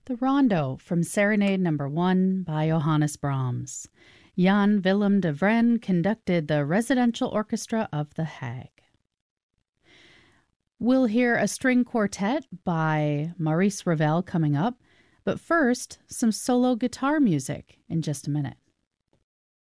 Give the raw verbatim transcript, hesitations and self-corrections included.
The Rondo from Serenade Number One by Johannes Brahms. Jan Willem de Vren conducted the Residential Orchestra of The Hague. We'll hear a string quartet by Maurice Ravel coming up, but first, some solo guitar music in just a minute.